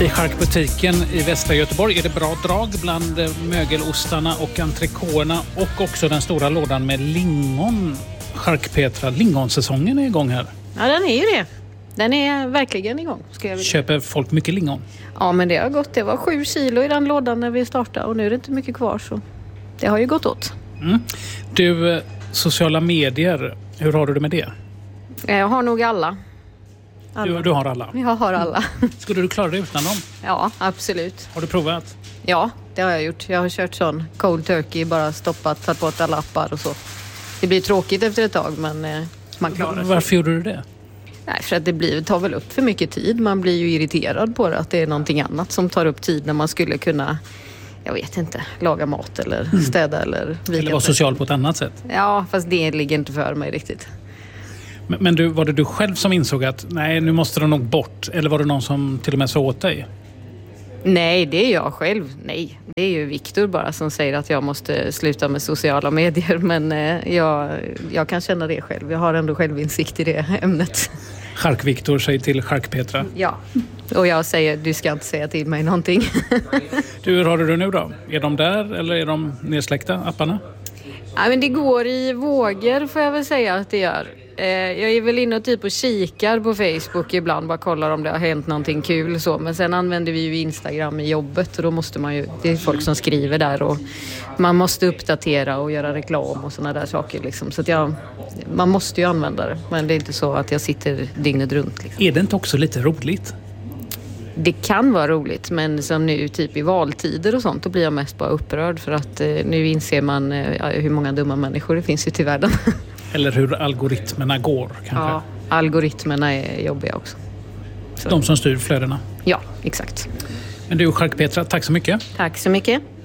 I charkbutiken i västra Göteborg är det bra drag bland mögelostarna och entrecôterna och också den stora lådan med lingon. Charkpetra, lingonsäsongen är igång här. Ja, den är ju det. Den är verkligen igång. Köper folk mycket lingon? Ja, men det har gått. Det var 7 kilo i den lådan när vi startade och nu är det inte mycket kvar, så det har ju gått åt. Du, sociala medier, hur har du det med det? Jag har nog alla. Du har alla? Jag har alla. Skulle du klara det utan dem? Ja, absolut. Har du provat? Ja, det har jag gjort. Jag har kört sån cold turkey, bara stoppat, tagit bort alla appar och så. Det blir tråkigt efter ett tag, men man klarar sig. Varför gjorde du det? Nej, för att det tar väl upp för mycket tid. Man blir ju irriterad på det, att det är någonting annat som tar upp tid när man skulle kunna, jag vet inte, laga mat eller städa eller vika. Eller vara social på ett annat sätt. Ja, fast det ligger inte för mig riktigt. Men du, var det du själv som insåg att nej, nu måste de nog bort? Eller var det någon som till och med sa åt dig? Nej, det är jag själv. Nej, det är ju Viktor bara som säger att jag måste sluta med sociala medier. Men jag kan känna det själv. Jag har ändå självinsikt i det ämnet. Chark-Viktor säger till Chark-Petra. Ja, och jag säger du ska inte säga till mig någonting. Du, hur har du det nu då? Är de där eller är de nedsläckta, apparna? Ja, men det går i vågor får jag väl säga att det gör. Jag är väl inne och typ och kikar på Facebook ibland, bara kollar om det har hänt någonting kul så. Men sen använder vi ju Instagram i jobbet och då måste man ju, det är folk som skriver där och man måste uppdatera och göra reklam och såna där saker liksom. Så att man måste ju använda det, men det är inte så att jag sitter dygnet runt liksom. Är det inte också lite roligt? Det kan vara roligt, men som nu typ i valtider och sånt, då blir jag mest bara upprörd för att nu inser man hur många dumma människor det finns ute i världen. Eller hur algoritmerna går kanske. Ja, algoritmerna är jobbiga också. Så. De som styr flödena. Ja, exakt. Men du, Chark-Petra, tack så mycket. Tack så mycket.